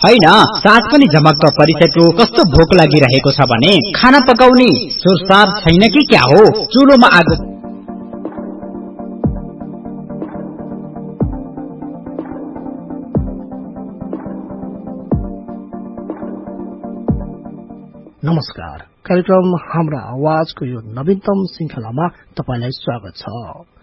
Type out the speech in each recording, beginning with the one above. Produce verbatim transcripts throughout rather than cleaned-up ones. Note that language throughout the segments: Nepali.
हैन साँझ पनि झमक्क परिसक्यो। कस्तो भोक लागिरहेको छ भने खाना पकाउने सुरसार छैन कि क्या हो? चुलोमा आगो नमस्कार। कार्यक्रम हाम्रा आवाजको यो नवीनतम श्रृंखलामा तपाईलाई स्वागत छ।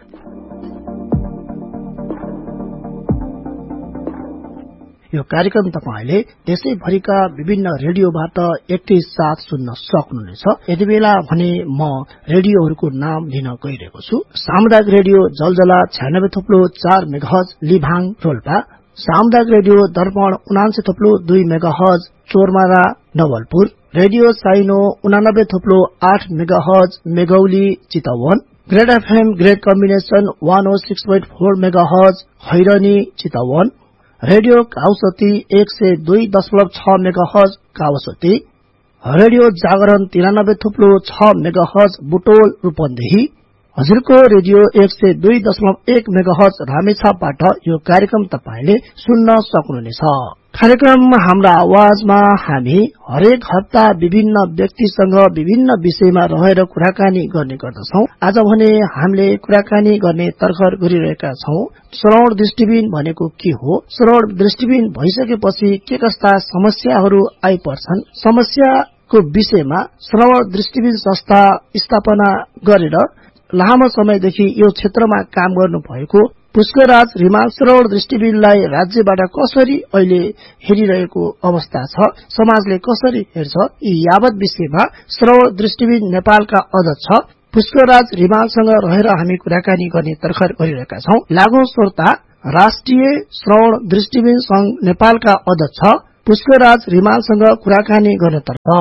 यो कार्यक्रम तपाईले देशैभरिका विभिन्न रेडियोबाट एकैसाथ सुन्न सक्नुहुनेछ। यति बेला भने म रेडियोहरूको नाम लिन गइरहेको छु। सामुदायिक रेडियो जलजला छयानब्बे थोप्लो चार मेगाहर्ज लिभाङ रोल्पा, सामुदायिक रेडियो दर्पण उनान्से थोप्लो दुई मेगाहर्ज चोरमारा नवलपुर, रेडियो साइनो उनानब्बे थोप्लो आठ megahertz मेगौली Chitwan, grade FM grade combination one ओ six point four megahertz Khairani Chitwan, radio काउसती एक सय दुई दशमलव छ मेगाहर्ज काउसती, रेडियो जागरण तिरानब्बे थोप्लो छ मेगाहर्ज बुटोल रूपन्देही, हजुरको रेडियो एक सय दुई दशमलव एक मेगाहर्ज रामेछापबाट यो कार्यक्रम तपाईले सुन्न सक्नुहुनेछ। कार्यक्रम हाम्रा आवाजमा हामी हरेक हप्ता विभिन्न व्यक्तिसँग विभिन्न विषयमा रहेर कुराकानी गर्ने गर्दछौं। आज भने हामीले कुराकानी गर्ने तर्खर गरिरहेका छौं श्रवण दृष्टिबिन भनेको के हो, श्रवण दृष्टिबिन भइसकेपछि के कस्ता समस्याहरू आइपर्छन्, समस्याको विषयमा श्रवण दृष्टिबिन संस्था स्थापना गरेर लामो समयदेखि यो क्षेत्रमा काम गर्नु भएको पुष्कराज रिमाल श्रवण दृष्टिबिनलाई राज्यबाट कसरी अहिले हेरिरहेको अवस्था छ, समाजले कसरी हेर्छ, यी यावत विषयमा श्रवण दृष्टिबिन नेपालका अध्यक्ष पुष्कराज रिमालसँग रहेर हामी कुराकानी गर्ने तर्खर गरिरहेका छौं। लागौं श्रोता, राष्ट्रिय श्रवण दृष्टिबिन संघ नेपालका अध्यक्ष पुष्कराज रिमालसँग कुराकानी गर्नेतर्फ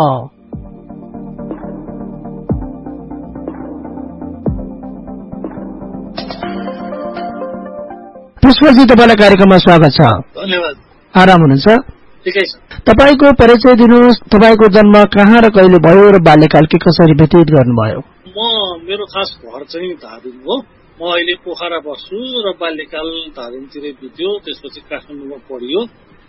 पुष्पजी, तपाईलाई कार्यक्रममा स्वागत छ। धन्यवाद। आराम हुनुहुन्छ? ठिकै छ। तपाईको परिचय दिनुहोस्। तपाईको जन्म कहाँ र कहिले भयो र बाल्यकाल के कसरी व्यतीत गर्नुभयो? म मेरो खास घर चाहिँ धादिङ हो। म अहिले पोखरा बस्छु र बाल्यकाल धादिङतिरै बित्यो। त्यसपछि काठमाडौँमा पढियो,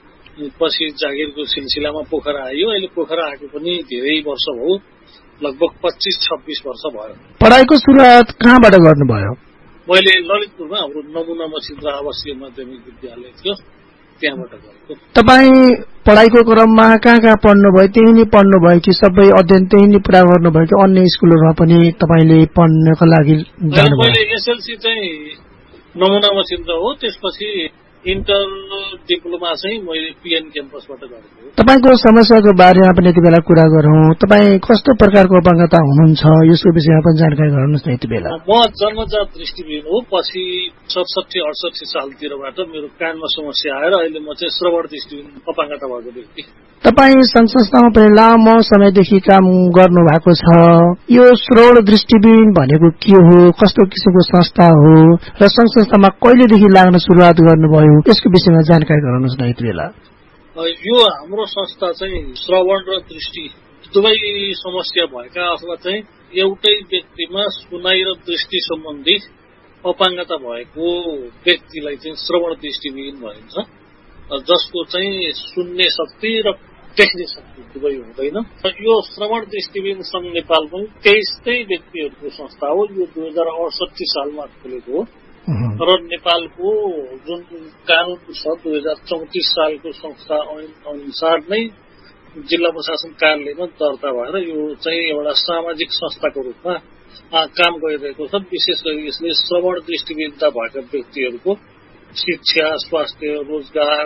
पछि जागिरको सिलसिलामा पोखरा आयो। अहिले पोखरा आएको पनि धेरै वर्ष भयो, लगभग पच्चीस छब्बीस वर्ष भयो। पढाइको सुरुवात कहाँबाट गर्नुभयो? मैले ललितपुरमा हाम्रो नमुना मछिन्द्र आवासीय माध्यमिक विद्यालय थियो, त्यहाँबाट गरेको। तपाईँ पढाइको क्रममा कहाँ कहाँ पढ्नुभयो? त्यही नै पढ्नुभयो कि सबै अध्ययन त्यही नै पूरा गर्नुभयो कि अन्य स्कुलहरूमा पनि तपाईँले पढ्नको लागि जानुभयो? मैले एसएलसी चाहिँ नमुना मछिन्द्र हो, त्यसपछि इन्टर डिप्लोमा चाहिँ मैले पीएन क्याम्पसबाट गरेको। तपाईको समस्याको बारेमा पनि यति बेला कुरा गरौं। तपाईँ कस्तो प्रकारको अपाङ्गता हुनुहुन्छ, यसको विषयमा पनि जानकारी गराउनुहोस् न यति बेला। म जन्मजात दृष्टिबिन हो। पछि सडसठी अडसठी सालतिरबाट मेरो कानमा समस्या आएर अहिले म चाहिँ श्रवण दृष्टिबिन अपाङ्गता भएको व्यक्ति। तपाईँ संघ संस्थामा पनि लामो समयदेखि काम गर्नु भएको छ। यो श्रवण दृष्टिबिन भनेको के हो, कस्तो किसिमको संस्था हो र संघ संस्थामा कहिलेदेखि लाग्न सुरुवात गर्नुभयो, यसको विषयमा जानकारी गराउनुहोस् न यति बेला। यो हाम्रो संस्था चाहिँ श्रवण र दृष्टि दुवै समस्या भएका अथवा चाहिँ एउटै व्यक्तिमा सुनाइ र दृष्टि सम्बन्धी अपाङ्गता भएको व्यक्तिलाई चाहिँ श्रवण दृष्टिबिन भनिन्छ, जसको चाहिँ सुन्ने शक्ति र देख्ने शक्ति दुवै हुँदैन। यो श्रवण दृष्टिबिन संघ नेपाल पनि तेइसै व्यक्तिहरूको संस्था हो। यो दुई हजार अडसठी सालमा खोलेको हो र नेपालको जुन कानून छ दुई हजार चौतिस सालको संस्था अनुसार नै जिल्ला प्रशासन कार्यालयमा दर्ता भएर यो चाहिँ एउटा सामाजिक संस्थाको रूपमा काम गरिरहेको छ। विशेष गरी यसले श्रवण दृष्टिबिनता भएका व्यक्तिहरूको शिक्षा, स्वास्थ्य, रोजगार,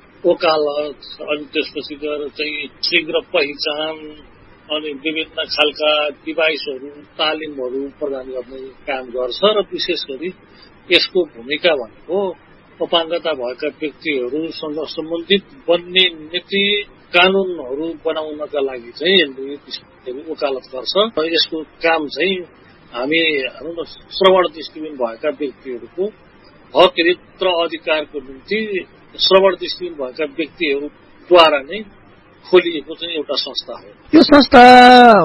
वकालत, अनि त्यसपछि गएर चाहिँ शीघ्र पहिचान अनि विभिन्न खालका डिभाइसहरू तालिमहरू प्रदान गर्ने काम गर्छ र विशेष गरी यसको भूमिका भनेको अपाङ्गता भएका व्यक्तिहरूसँग सम्बन्धित बन्ने नीति कानूनहरू बनाउनका लागि चाहिँ यसले वकालत गर्छ र यसको काम चाहिँ हामी हाम्रो श्रवण दृष्टिबिन भएका व्यक्तिहरूको हक हित र अधिकारको निम्ति श्रवण दृष्टिबिन भएका व्यक्तिहरूद्वारा नै खोलिएको चाहिँ एउटा संस्था हो। यो संस्था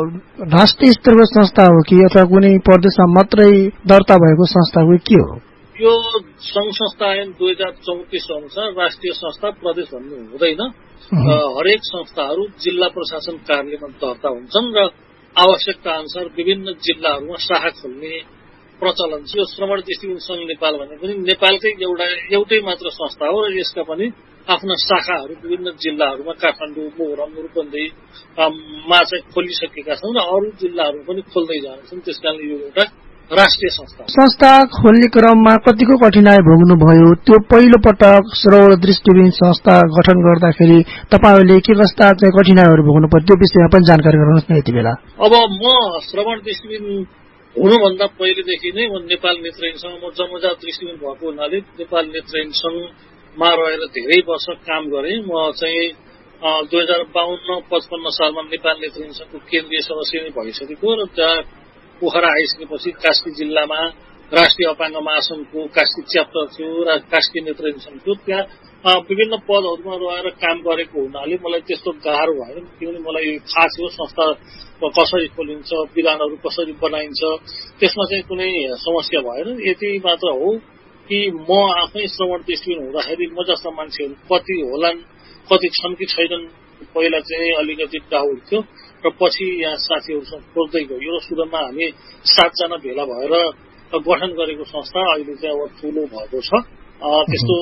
राष्ट्रिय स्तरको संस्था हो कि अथवा कुनै प्रदेशमा मात्रै दर्ता भएको संस्था हो के हो? यो संघ संस्था ऐन दुई हजार चौतिस अनुसार राष्ट्रिय संस्था प्रदेश भन्ने हुँदैन। हरेक संस्थाहरू जिल्ला प्रशासन कार्यालयमा दर्ता हुन्छन् र आवश्यकता अनुसार विभिन्न जिल्लाहरूमा शाखा खोल्ने प्रचलन छ। यो श्रवण दृष्टिबिन संघ नेपाल भने पनि नेपालकै एउटा एउटै मात्र संस्था हो र यसका पनि आफ्ना शाखाहरू विभिन्न जिल्लाहरूमा काठमाडौँ, मोहरम, रूपन्देहीमा चाहिँ खोलिसकेका छन् र अरू जिल्लाहरू पनि खोल्दै जान्छन्। त्यसकारणले यो एउटा राष्ट्रिय संस्था संस्था खोल्ने क्रममा कतिको कठिनाई भोग्नुभयो? त्यो पहिलो पटक श्रवण दृष्टिबिन संस्था गठन गर्दाखेरि तपाईहरूले के कस्ता चाहिँ कठिनाईहरू भोग्नु पर्यो त्यो विषयमा पनि जानकारी गराउनुहोस् न यति बेला। अब म श्रवण दृष्टिबिन हुनुभन्दा पहिलेदेखि नै म नेपाल नेत्रहीन संघ म जन्मजात दृष्टिबिन भएको हुनाले नेपाल नेत्रहीन संघमा रहेर धेरै वर्ष काम गरेँ। म चाहिँ दुई हजार बाहन्न पचपन्न सालमा नेपाल नेत्रहीन संघको केन्द्रीय सदस्य नै भइसकेको र त्यहाँ पोखरा आइसकेपछि कास्की जिल्लामा राष्ट्रिय अपाङ्ग महासंघको कास्की च्याप्टर थियो र कास्की नेत्रहीन संघ थियो। त्यहाँ विभिन्न पदहरूमा रहेर काम गरेको हुनाले मलाई त्यस्तो गाह्रो भएन, किनभने मलाई थाहा थियो संस्था कसरी खोलिन्छ, विधानहरू कसरी बनाइन्छ, त्यसमा चाहिँ कुनै समस्या भएन। यति मात्र हो कि म आफै श्रवण दृष्टिबिन हुँदाखेरि म जस्ता मान्छेहरू कति होलान्, कति छन् कि छैनन्, पहिला चाहिँ अलिकति डाउट थियो र पछि यहाँ साथीहरूसँग खोज्दै गयो र सुरुमा हामी सातजना भेला भएर गठन गरेको संस्था अहिले चाहिँ अब ठुलो भएको छ। त्यस्तो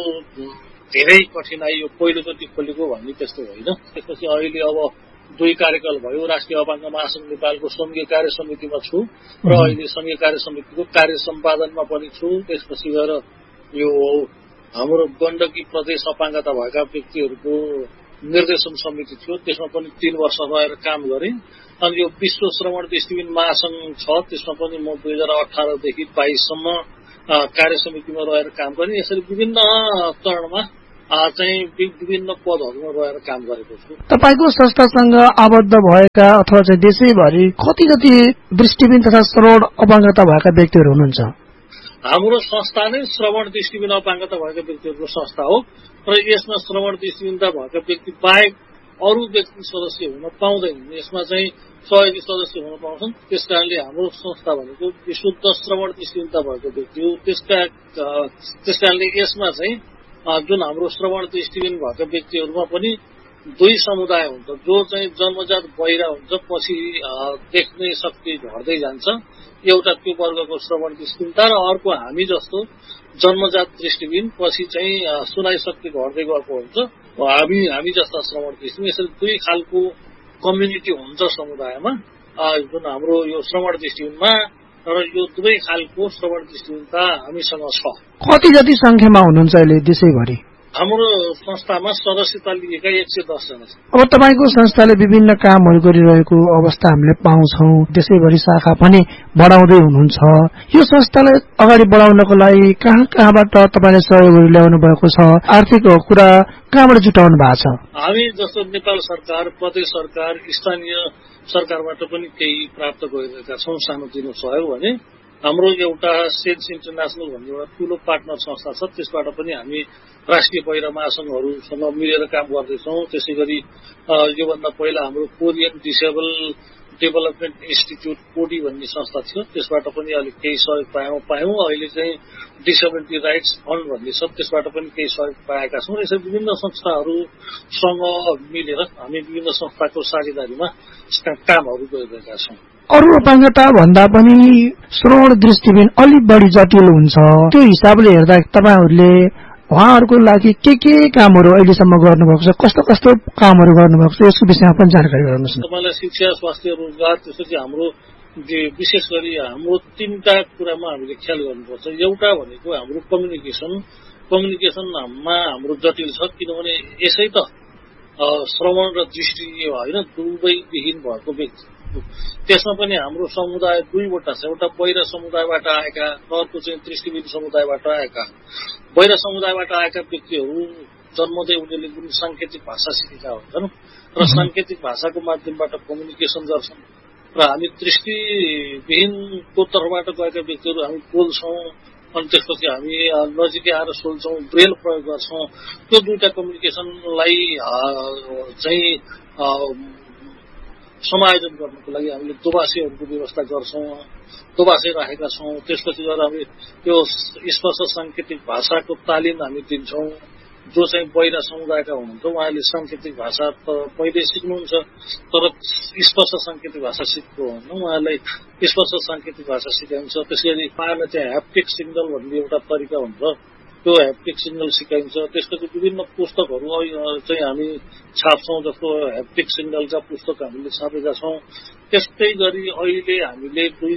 धेरै कठिनाई यो पहिलोचोटि खोलेको भन्ने त्यस्तो होइन। त्यसपछि अहिले अब दुई कार्यकाल भयो, राष्ट्रिय अपाङ्ग महासंघ नेपालको संघीय कार्य समितिमा छु र अहिले संघीय कार्य समितिको कार्य सम्पादनमा पनि छु। त्यसपछि गएर यो हाम्रो गण्डकी प्रदेश अपाङ्गता भएका व्यक्तिहरूको निर्देशन समिति थियो, त्यसमा पनि तीन वर्ष रहेर काम गरेँ। अनि यो विश्व श्रवण दृष्टिबिन महासंघ छ, त्यसमा पनि म दुई हजार अठारदेखि बाइससम्म कार्य समितिमा रहेर काम गरेँ। यसरी विभिन्न चरणमा चाहिँ विभिन्न पदहरूमा रहेर काम गरेको छु। तपाईँको संस्थासँग आबद्ध भएका अथवा चाहिँ देशैभरि कति जति दृष्टिबिन तथा श्रवण अपाङ्गता भएका व्यक्तिहरू हुनुहुन्छ? हाम्रो संस्था नै श्रवण दृष्टिबिन अपाङ्गता भएका व्यक्तिहरूको संस्था हो र यसमा श्रवण दृष्टिबिनता भएका व्यक्ति बाहेक अरू व्यक्ति सदस्य हुन पाउँदैनन्। यसमा चाहिँ सहयोगी सदस्य हुन पाउँछन्। त्यसकारणले हाम्रो संस्था भनेको विशुद्ध श्रवण दृष्टिबिनता भएको व्यक्ति हो। त्यसका त्यसकारणले यसमा चाहिँ जुन हाम्रो श्रवण दृष्टिबिन भएका व्यक्तिहरूमा पनि दुई समुदाय हुन्छ। जो चाहिँ जन्मजात बहिरा हुन्छ, पछि देख्ने शक्ति घट्दै जान्छ, एउटा त्यो वर्गको श्रवण दृष्टिबिनता र अर्को हामी जस्तो जन्मजात दृष्टिबिन, पछि चाहिँ सुनाइ शक्ति घट्दै गएको हुन्छ हामी हामी जस्ता श्रवण दृष्टिबिन। यसरी दुई खालको कम्युनिटी हुन्छ समुदायमा जुन हाम्रो यो श्रवण दृष्टिबिनमा, र यो दुवै खालको श्रवण दृष्टिबिनता हामीसँग छ। कति जति संख्यामा हुनुहुन्छ अहिले देशैभरि? हाम्रो संस्थामा सदस्यता लिएका एक सय दस जना छन्। अब तपाईँको संस्थाले विभिन्न कामहरू गरिरहेको अवस्था हामीले पाउँछौँ, देशैभरि शाखा पनि बढाउँदै हुनुहुन्छ। यो संस्थालाई अगाडि बढाउनको लागि कहाँ कहाँबाट तपाईँले सहयोगहरू ल्याउनु भएको छ? आर्थिक कुरा कहाँबाट जुटाउनु भएको छ? हामी जस्तो नेपाल सरकार, प्रदेश सरकार, स्थानीय सरकारबाट पनि केही प्राप्त गरिरहेका छौँ सानोतिनो सहयोग भने। हाम्रो एउटा सेन्स इन्टरनेसनल भन्ने एउटा ठुलो पार्टनर संस्था छ, त्यसबाट पनि हामी राष्ट्रिय बहिरा महासंघहरूसँग मिलेर काम गर्दैछौँ। त्यसै गरी योभन्दा पहिला हाम्रो कोरियन डिसेबल डेभलपमेन्ट इन्स्टिच्युट कोडी भन्ने संस्था थियो, त्यसबाट पनि अलिक केही सहयोग पायौँ पायौँ अहिले चाहिँ डिसेबिलिटी राइट्स फन्ड भन्ने छ, त्यसबाट पनि केही सहयोग पाएका छौँ। यसरी विभिन्न संस्थाहरूसँग मिलेर हामी विभिन्न संस्थाको साझेदारीमा कामहरू गरिरहेका छौँ। अरू अपाङ्गता भन्दा पनि श्रवण दृष्टिबिन अलिक बढी जटिल हुन्छ। त्यो हिसाबले हेर्दा तपाईँहरूले उहाँहरूको लागि के के कामहरू अहिलेसम्म गर्नुभएको छ, कस्तो कस्तो कामहरू गर्नुभएको छ, यसको विषयमा पनि जानकारी गराउनुहोस् न। तपाईँलाई शिक्षा, स्वास्थ्य, रोजगार, त्यसपछि हाम्रो विशेष गरी हाम्रो तीनटा कुरामा हामीले ख्याल गर्नुपर्छ। एउटा भनेको हाम्रो कम्युनिकेसन कम्युनिकेसनमा हाम्रो जटिल छ, किनभने यसै त श्रवण र दृष्टि होइन दुवै विहीन भएको व्यक्ति, त्यसमा पनि हाम्रो समुदाय दुईवटा छ। एउटा बहिरा समुदायबाट आएका, अर्को चाहिँ दृष्टिबिन समुदायबाट आएका। बहिरा समुदायबाट आएका व्यक्तिहरू जन्मदै उनीहरूले जुन साङ्केतिक भाषा सिकेका हुन्छन् र साङ्केतिक भाषाको माध्यमबाट कम्युनिकेसन गर्छन् र हामी दृष्टिविहीनको तर्फबाट गएका व्यक्तिहरू हामी बोल्छौँ, अनि त्यसपछि हामी नजिकै आएर सोल्छौँ, ब्रेल प्रयोग गर्छौँ। त्यो दुईटा कम्युनिकेसनलाई चाहिँ समायोजन गर्नको लागि हामीले दोभाषीहरूको व्यवस्था गर्छौँ, दोभाषी राखेका छौँ। त्यसपछि गएर हामी त्यो स्पष्ट साङ्केतिक भाषाको तालिम हामी दिन्छौँ। जो चाहिँ बहिरा समुदायका हुनुहुन्छ उहाँले साङ्केतिक भाषा त पहिले सिक्नुहुन्छ, तर स्पष्ट साङ्केतिक भाषा सिक्नु हुन्न, उहाँलाई स्पष्ट साङ्केतिक भाषा सिकाइन्छ। त्यसैगरी उहाँलाई चाहिँ ह्याप्टिक सिग्नल भन्ने एउटा तरिका हुन्छ, त्यो ह्याप्टिक सिग्नल सिकाइन्छ। त्यसपछि विभिन्न पुस्तकहरू चाहिँ हामी छाप्छौँ, जस्तो ह्याप्टिक सिग्नलका पुस्तक हामीले छापेका छौँ। त्यस्तै गरी अहिले हामीले दुई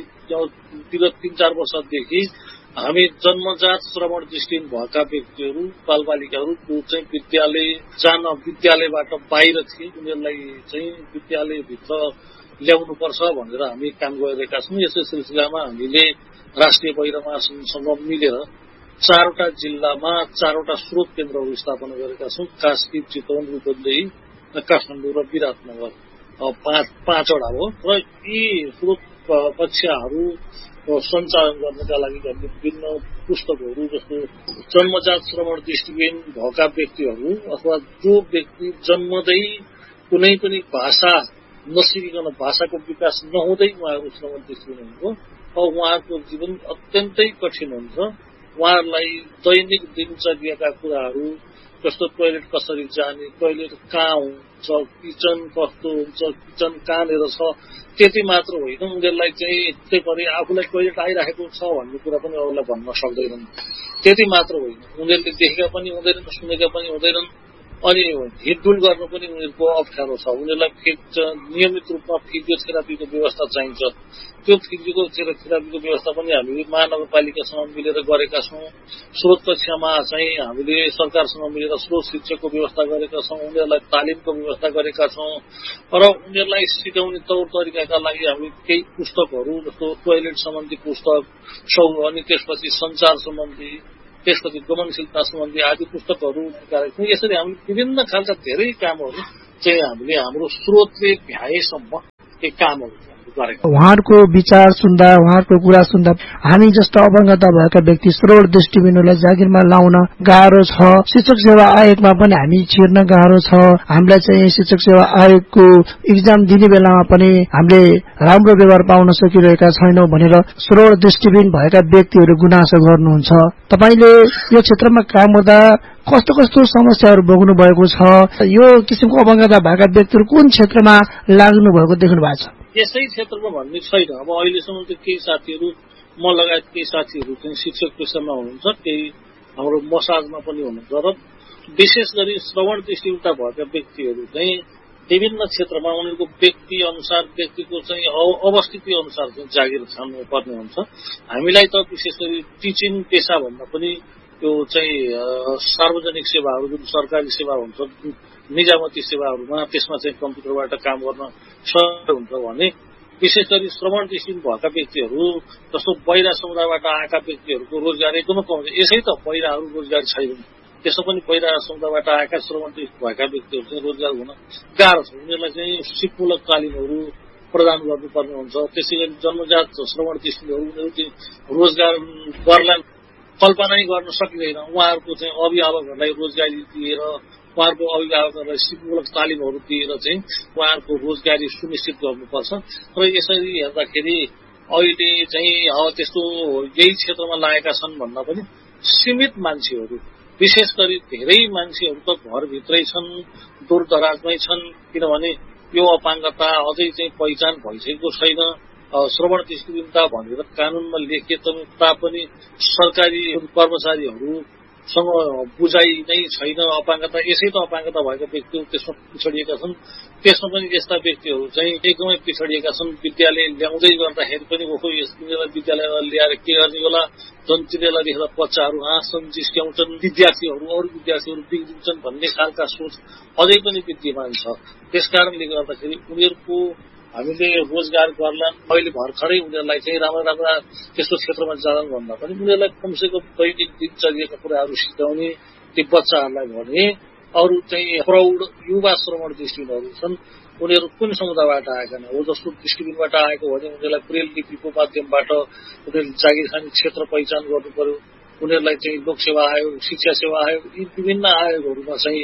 तिन चार वर्षदेखि हामी जन्मजात श्रवण दृष्टिहीन भएका व्यक्तिहरू, बालबालिकाहरू जो चाहिँ विद्यालय जान विद्यालयबाट बाहिर थिए, उनीहरूलाई चाहिँ विद्यालयभित्र ल्याउनुपर्छ भनेर हामी काम गरिरहेका छौँ। यसै सिलसिलामा हामीले राष्ट्रिय बहिरा महासङ्घसँग मिलेर चारवटा जिल्लामा चारवटा स्रोत केन्द्रहरू स्थापना गरेका छौँ। कास्की, चितवन, रूपन्देही, काठमाडौँ र विराटनगर पाँच पाँचवटा हो। र यी स्रोत कक्षाहरू सञ्चालन गर्नका लागि हामीले विभिन्न पुस्तकहरू, जस्तो जन्मजात श्रवण दृष्टिहीन भएका व्यक्तिहरू अथवा जो व्यक्ति जन्मदै कुनै पनि भाषा नसिकिकन, भाषाको विकास नहुँदै उहाँहरू श्रवण दृष्टिहीन हुनुहुन्छ, अब उहाँहरूको जीवन अत्यन्तै कठिन हुन्छ। उहाँहरूलाई दैनिक दिनचर्याका कुराहरू, जस्तो टोयलेट कसरी जाने, टोयलेट कहाँ हुन्छ, किचन कस्तो हुन्छ, किचन कहाँनिर छ, त्यति मात्र होइन, उनीहरूलाई चाहिँ त्यही परि आफूलाई टोयलेट आइरहेको छ भन्ने कुरा पनि अरूलाई भन्न सक्दैनन्। त्यति मात्र होइन, उनीहरूले देखेका पनि हुँदैनन्, सुनेका पनि हुँदैनन्, अनि हिँडडुल गर्नु पनि उनीहरूको अप्ठ्यारो छ। उनीहरूलाई नियमित रूपमा फिजियोथेरापीको व्यवस्था चाहिन्छ। त्यो फिजियोथेरापीको व्यवस्था पनि हामीले महानगरपालिकासँग मिलेर गरेका छौँ। स्रोत कक्षामा चाहिँ हामीले सरकारसँग मिलेर स्रोत शिक्षकको व्यवस्था गरेका छौँ, उनीहरूलाई तालिमको व्यवस्था गरेका छौँ। र उनीहरूलाई सिकाउने तौर तरिकाका लागि हामी केही पुस्तकहरू, जस्तो टोयलेट सम्बन्धी पुस्तक, सौ अनि त्यसपछि सञ्चार सम्बन्धी, त्यसपछि गमनशीलता सम्बन्धी आदि पुस्तकहरू निकालेका छौँ। यसरी हामीले विभिन्न खालका धेरै कामहरू चाहिँ हामीले हाम्रो स्रोतले भ्याएसम्म केही कामहरू उहाँहरूको विचार सुन्दा, उहाँहरूको कुरा सुन्दा हामी जस्ता अपङ्गता भएका व्यक्ति श्रवण दृष्टिहीनलाई जागिरमा लाउन गाह्रो छ। शिक्षक सेवा आयोगमा पनि हामी छिर्न गाह्रो छ। हामीलाई चाहिँ शिक्षक सेवा आयोगको इक्जाम दिने बेलामा पनि हामीले राम्रो व्यवहार पाउन सकिरहेका छैनौं भनेर श्रवण दृष्टिहीन भएका व्यक्तिहरू गुनासो गर्नुहुन्छ। तपाईले यो क्षेत्रमा काम गर्दा कस्तो कस्तो समस्याहरू भोग्नु भएको छ? यो किसिमको अपङ्गता भएका व्यक्तिहरू कुन क्षेत्रमा लाग्नु भएको देख्नु भएको छ? यसै क्षेत्रमा भन्ने छैन। अब अहिलेसम्म चाहिँ केही साथीहरू, म लगायत केही साथीहरू चाहिँ शिक्षक पेसामा हुनुहुन्छ, केही हाम्रो मसाजमा पनि हुनुहुन्छ। र विशेष गरी श्रवण दृष्टिहीनता भएका व्यक्तिहरू चाहिँ विभिन्न क्षेत्रमा उनीहरूको व्यक्ति अनुसार, व्यक्तिको चाहिँ अवस्थिति अनुसार चाहिँ जागिर छान्नुपर्ने हुन्छ। हामीलाई त विशेष गरी टिचिङ पेसा भन्दा पनि त्यो चाहिँ सार्वजनिक सेवाहरू, जुन सरकारी सेवा हुन्छ, निजामती सेवाहरूमा, त्यसमा चाहिँ कम्प्युटरबाट काम गर्न सहज हुन्छ भने विशेष गरी श्रवण दृष्टिहीन भएका व्यक्तिहरू, जस्तो बहिरा समुदायबाट आएका व्यक्तिहरूको रोजगार एकदमै कम छ। यसै त बहिराहरू रोजगार छैन, त्यसो पनि बहिरा समुदायबाट आएका श्रवण दृष्टिहीन भएका व्यक्तिहरू चाहिँ रोजगार हुन गाह्रो छ। उनीहरूलाई चाहिँ सिपमूलक तालिमहरू प्रदान गर्नुपर्ने हुन्छ। त्यसै गरी जन्मजात श्रवण दृष्टिहीनहरू उनीहरू चाहिँ रोजगार गर्ला कल्पनै गर्न सकिँदैन। उहाँहरूको चाहिँ अभिभावकहरूलाई रोजगारी दिएर, उहाँहरूको अभिभावकहरूलाई सिपमूलक तालिमहरू दिएर चाहिँ उहाँहरूको रोजगारी सुनिश्चित गर्नुपर्छ। र यसरी हेर्दाखेरि अहिले चाहिँ अब त्यस्तो यही क्षेत्रमा लागेका छन् भन्दा पनि सीमित मान्छेहरू, विशेष गरी धेरै मान्छेहरू त घरभित्रै छन्, दूरदराजमै छन्, किनभने यो अपाङ्गता अझै चाहिँ पहिचान भइसकेको छैन। श्रवण दृष्टिहीनता भनेर कानूनमा लेखिए तापनि सरकारी कर्मचारीहरूसँग बुझाइ नै छैन। अपाङ्गता यसै त अपाङ्गता भएका व्यक्तिहरू त्यसमा पिछडिएका छन्। त्यसमा पनि यस्ता व्यक्तिहरू चाहिँ एकदमै पिछडिएका छन्। विद्यालय ल्याउँदै गर्दाखेरि पनि ओहो यिनीहरूलाई विद्यालयमा ल्याएर के गर्ने होला, झन् तिनीहरूलाई देखेर बच्चाहरू हाँस्छन्, जिस्क्याउँछन्, विद्यार्थीहरू अरू विद्यार्थीहरू बिग्रिन्छन् भन्ने खालका सोच अझै पनि विद्यमान छ। त्यसकारणले गर्दाखेरि उनीहरूको हामीले रोजगार गर्ला, अहिले भर्खरै उनीहरूलाई चाहिँ राम्रा राम्रा त्यस्तो क्षेत्रमा जाँदैन भन्दा पनि उनीहरूलाई कमसेकम दैनिक दिनचर्याका कुराहरू सिकाउने ती बच्चाहरूलाई भने अरू चाहिँ प्रौढ युवा श्रवण दृष्टिहीनहरू छन्, उनीहरू कुन समुदायबाट आएका हो, जस्तो दृष्टिकोणबाट आएको भने उनीहरूलाई ब्रेल लिपिको माध्यमबाट उनीहरूले जागिर खाने क्षेत्र पहिचान गर्नु पर्यो। उनीहरूलाई चाहिँ लोकसेवा आयोग, शिक्षा सेवा आयोग, यी विभिन्न आयोगहरूमा चाहिँ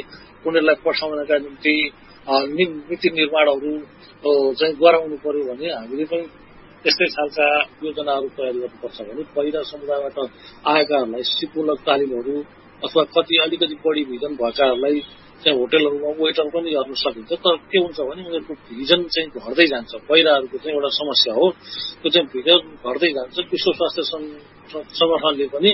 उनीहरूलाई पठाउनका निम्ति नीति निर्माणहरू चाहिँ गराउनु पर्यो भने हामीले पनि त्यस्तै खालका योजनाहरू तयार गर्नुपर्छ भने पहिला समुदायबाट आएकाहरूलाई सिपमूलक तालिमहरू अथवा कति अलिकति बढी भिजन भएकाहरूलाई चाहिँ होटलहरूमा वेटर पनि गर्न सकिन्छ। तर के हुन्छ भने उनीहरूको भिजन चाहिँ घट्दै जान्छ। पहिलाहरूको चाहिँ एउटा समस्या हो, त्यो चाहिँ भिजन घट्दै जान्छ। विश्व स्वास्थ्य संगठनले पनि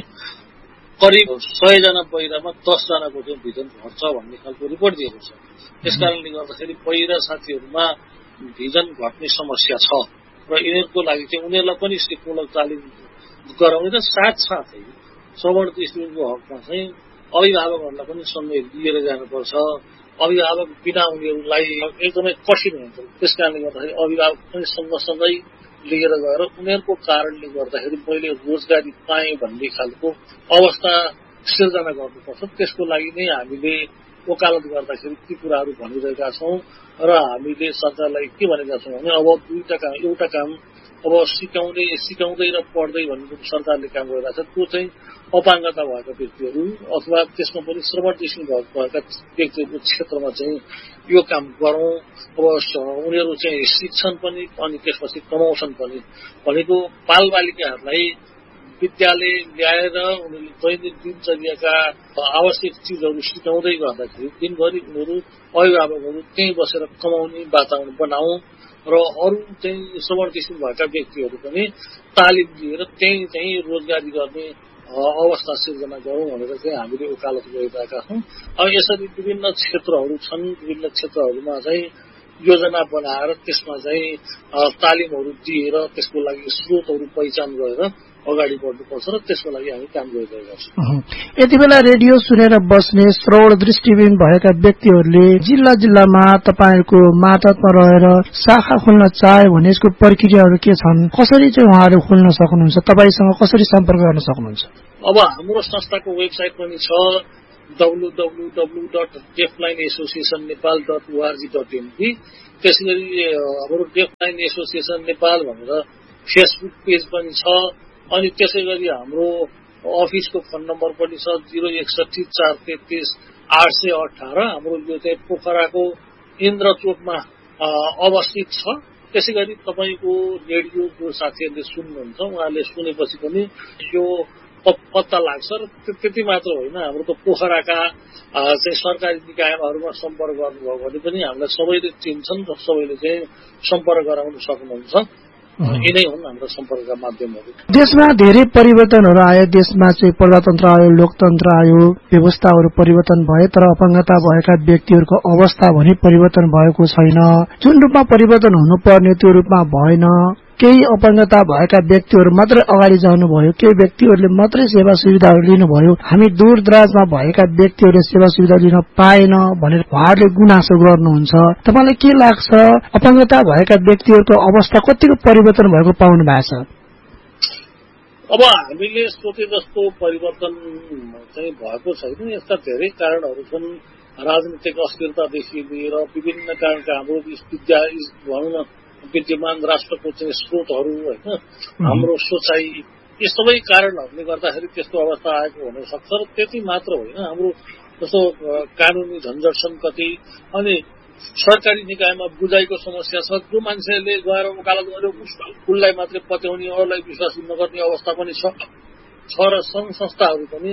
करिब सयजना पहिलामा दसजनाको चाहिँ भिजन घट्छ भन्ने खालको रिपोर्ट दिएको छ। त्यस कारणले गर्दाखेरि पहिला साथीहरूमा भिजन घट्ने समस्या छ र यिनीहरूको लागि चाहिँ उनीहरूलाई पनि सिपमूलक तालिम गराउने र साथसाथै श्रवण दृष्टिको हकमा चाहिँ अभिभावकहरूलाई पनि सँगै लिएर जानुपर्छ। अभिभावक बिना उनीहरूलाई एकदमै कठिन हुन्छ। त्यस कारणले गर्दाखेरि अभिभावक पनि सँगसँगै लिएर गएर उनीहरूको कारणले गर्दाखेरि मैले रोजगारी पाएँ भन्ने खालको अवस्था सिर्जना गर्नुपर्छ। त्यसको लागि नै हामीले वकालत गर्दाखेरि ती कुराहरू भनिरहेका छौँ र हामीले सरकारलाई के भनेका छौँ भने अब दुईटा काम एउटा काम अब सिकाउने सिकाउँदै र पढ्दै भन्ने सरकारले काम गरिरहेको छ। त्यो चाहिँ अपाङ्गता भएका व्यक्तिहरू अथवा त्यसमा पनि श्रवण दृष्टि भएका व्यक्तिहरूको क्षेत्रमा चाहिँ यो काम गरौँ। अब उनीहरू चाहिँ शिक्षण पनि अनि त्यसपछि कमाउँछन् पनि भनेको बालबालिकाहरूलाई विद्यालय ल्याएर उनीहरूले दैनिक दिनचर्याका आवश्यक चिजहरू सिकाउँदै गर्दाखेरि दिनभरि उनीहरू अभिभावकहरू त्यहीँ बसेर कमाउने वातावरण बनाऊ र अरू चाहिँ श्रवण दृष्टि भएका व्यक्तिहरू पनि तालिम लिएर त्यहीँ चाहिँ रोजगारी गर्ने अवस्था सिर्जना गरौँ भनेर चाहिँ हामीले वकालत गरिरहेका छौँ। अब यसरी विभिन्न क्षेत्रहरू छन्, विभिन्न क्षेत्रहरूमा चाहिँ योजना बनाएर त्यसमा चाहिँ तालिमहरू दिएर त्यसको लागि स्रोतहरू पहिचान गरेर अगाडि बढ्नुपर्छ र त्यसको लागि हामी काम गरिरहेका छौँ। यति बेला रेडियो सुनेर बस्ने श्रवण दृष्टिविहीन भएका व्यक्तिहरूले जिल्ला जिल्लामा तपाईँहरूको मातहतमा रहेर शाखा खोल्न चाहे भने यसको प्रक्रियाहरू के छन्, कसरी चाहिँ उहाँहरू खोल्न सक्नुहुन्छ, तपाईँसँग कसरी सम्पर्क गर्न सक्नुहुन्छ? अब हाम्रो संस्थाको वेबसाइट पनि छ W W W dot डेफलाइन association Nepal dot ORG dot NP. त्यसै गरी हाम्रो डेफलाइन एसोसिएसन नेपाल भनेर फेसबुक पेज पनि छ। अनि त्यसै गरी हाम्रो अफिसको फोन नम्बर पनि छ जिरो एकसठी चार तेत्तिस आठ सय अठार। हाम्रो यो चाहिँ पोखराको इन्द्र चोकमा अवस्थित छ। त्यसै गरी तपाईँको रेडियो जो साथीहरूले सुन्नुहुन्छ उहाँहरूले सुनेपछि पनि यो पत्ता लाग्छ र त्यति मात्र होइन, हाम्रो त पोखराका चाहिँ सरकारी निकायहरूमा सम्पर्क गर्नुभयो भने पनि हामीलाई सबैले चिन्छन् र सबैले चाहिँ सम्पर्क गराउन सक्नुहुन्छ। यिनै हुन् हाम्रो सम्पर्कका माध्यमहरू। देशमा धेरै परिवर्तनहरू आए, देशमा चाहिँ प्रजातन्त्र आयो, लोकतन्त्र आयो, व्यवस्थाहरू परिवर्तन भए, तर अपाङ्गता भएका व्यक्तिहरूको अवस्था भने परिवर्तन भएको छैन। जुन रूपमा परिवर्तन हुनुपर्ने त्यो रूपमा भएन। केही अपाङ्गता भएका व्यक्तिहरू मात्रै अगाडि जानुभयो, केही व्यक्तिहरूले मात्रै सेवा सुविधाहरू लिनुभयो, हामी दूर दराजमा भएका व्यक्तिहरूले सेवा सुविधा लिन पाएन भनेर उहाँहरूले गुनासो गर्नुहुन्छ। तपाईँलाई के लाग्छ, अपाङ्गता भएका व्यक्तिहरूको अवस्था कतिको परिवर्तन भएको पाउनु भएको छ? अब हामीले सोचे जस्तो परिवर्तन चाहिँ भएको छैन। यसका धेरै कारणहरू छन्। राजनीतिक अस्थिरतादेखि लिएर विभिन्न कारणका हाम्रो विद्या भनौँ न विद्यमान राष्ट्रको चाहिँ स्रोतहरू होइन, हाम्रो सोचाइ, यी सबै कारणहरूले गर्दाखेरि त्यस्तो अवस्था आएको हुन सक्छ। र त्यति मात्र होइन, हाम्रो जस्तो कानुनी झन्झट छन् कति, अनि सरकारी निकायमा बुझाइको समस्या छ। जो मान्छेले गएर वकालत गर्यो उसलाई मात्रै पत्याउने, अरूलाई विश्वास नगर्ने अवस्था पनि छ र सङ्घ संस्थाहरू पनि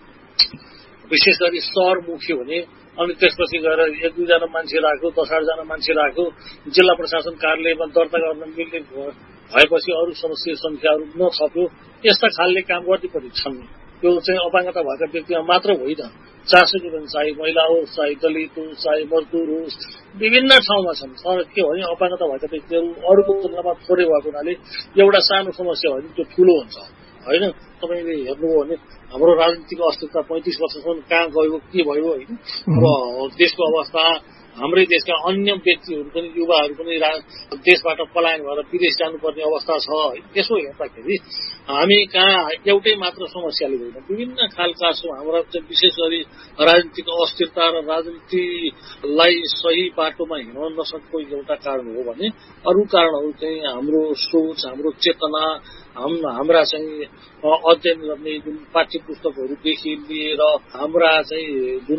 विशेष गरी सहरमुखी हुने, अनि त्यसपछि गएर एक दुईजना मान्छे राख्यो, दस आठजना मान्छे राख्यो, जिल्ला प्रशासन कार्यालयमा दर्ता गर्न मिल्ने भएपछि अरू सदस्य संख्याहरू नथप्यो। यस्ता खालले काम गर्ने पनि छन्। यो चाहिँ अपाङ्गता भएका व्यक्तिमा मात्र होइन, चासो जुन चाहे महिला होस्, चाहे दलित होस्, चाहे मजदुर होस्, विभिन्न ठाउँमा छन्। तर के भने अपाङ्गता भएका व्यक्तिहरू अरूको तुलनामा थोरै भएको हुनाले एउटा सानो समस्या भने त्यो ठुलो हुन्छ होइन। तपाईँले हेर्नुभयो भने हाम्रो राजनीतिक अस्थिरता पैंतिस वर्षसम्म कहाँ गयो, के भयो होइन। अब देशको अवस्था, हाम्रै देशका अन्य व्यक्तिहरू पनि, युवाहरू पनि देशबाट पलायन भएर विदेश जानुपर्ने अवस्था छ। त्यसो हेर्दाखेरि हामी कहाँ एउटै मात्र समस्याले होइन, विभिन्न खालका छौँ। हाम्रा चाहिँ विशेष गरी राजनीतिक अस्थिरता र राजनीतिलाई सही बाटोमा हिँड्न नसकेको एउटा कारण हो भने अरू कारणहरू चाहिँ हाम्रो सोच, हाम्रो चेतना, हाम्रा चाहिँ अध्ययन गर्ने जुन पाठ्य पुस्तकहरूदेखि लिएर हाम्रा चाहिँ जुन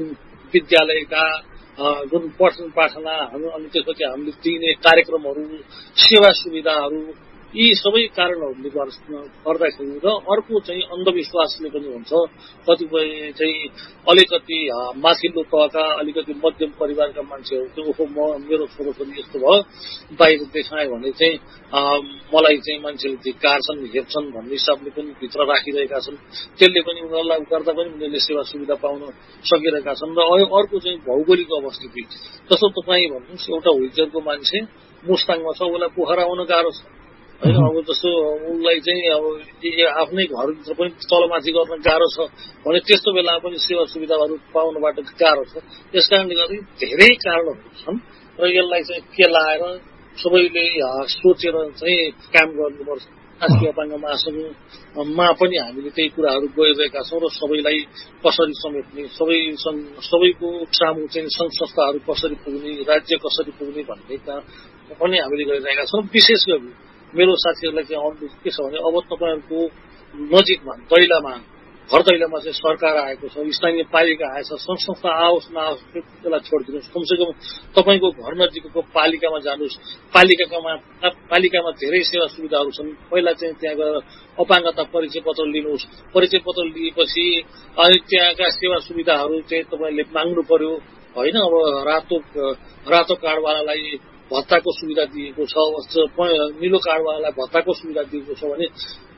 विद्यालयका जुन पठन पाठनाहरू अनि त्यसपछि हामीले दिने कार्यक्रमहरू सेवा सुविधाहरू यी सबै कारणहरूले गर्दाखेरि र अर्को चाहिँ अन्धविश्वासले पनि हुन्छ। कतिपय चाहिँ अलिकति माथिल्लो तहका अलिकति मध्यम परिवारका मान्छेहरू चाहिँ ओहो म मेरो छोरोछोरी यस्तो भयो बाहिर देखाए भने चाहिँ मलाई चाहिँ मान्छेले धिक्कारछन् हेप्छन् भन्ने हिसाबले पनि भित्र राखिरहेका छन्। त्यसले पनि उनीहरूलाई गर्दा पनि उनीहरूले सेवा सुविधा पाउन सकिरहेका छन्। र अर्को चाहिँ भौगोलिक अवस्थिति जस्तो तपाईँ भन्नुहोस् एउटा हुइचरको मान्छे मुस्ताङमा छ उसलाई पोखरा आउन गाह्रो छ होइन। अब जस्तो उसलाई चाहिँ अब आफ्नै घरभित्र पनि तलमाथि गर्न गाह्रो छ भने त्यस्तो बेला पनि सेवा सुविधाहरू पाउनबाट गाह्रो छ। त्यस कारणले गर्दा धेरै कारणहरू छन् र यसलाई चाहिँ के लाएर सबैले सोचेर चाहिँ काम गर्नुपर्छ। राष्ट्रिय अपाङ्ग महासंघमा पनि हामीले त्यही कुराहरू गरिरहेका छौँ र सबैलाई कसरी समेट्ने सबै सबैको सामु चाहिँ सङ्घ संस्थाहरू कसरी पुग्ने राज्य कसरी पुग्ने भन्ने पनि हामीले गरिरहेका छौँ। विशेष गरी मेरो साथीहरूलाई चाहिँ अनुरोध के छ भने अब तपाईँहरूको नजिकमा दैलामा घर दैलामा चाहिँ सरकार आएको छ स्थानीय पालिका आएछ सङ्घ संस्था आओस् नआओस् त्यसलाई छोडिदिनुहोस्। कमसेकम तपाईँको घर नजिकको पालिकामा जानुहोस्। पालिकामा पालिकामा धेरै सेवा सुविधाहरू छन्। पहिला चाहिँ त्यहाँ गएर अपाङ्गता परिचय पत्र लिनुहोस्। परिचय पत्र लिएपछि अनि त्यहाँका सेवा सुविधाहरू चाहिँ तपाईँले माग्नु पर्यो होइन। अब रातो रातो कार्डवालालाई भत्ताको सुविधा दिएको छ निलो कार्डवालालाई भत्ताको सुविधा दिएको छ भने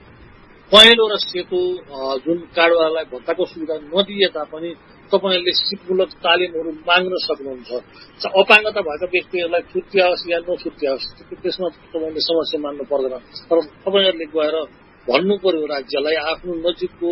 पहेँलो र सेतो जुन कार्डवालालाई भत्ताको सुविधा नदिए तापनि तपाईँहरूले सिपमूलक तालिमहरू माग्न सक्नुहुन्छ। अपाङ्गता भएका व्यक्तिहरूलाई छुट्याओस् या नछुट्याओस् त्यसमा तपाईँले समस्या मान्नु पर्दैन। तर तपाईँहरूले गएर भन्नु पर्यो राज्यलाई आफ्नो नजिकको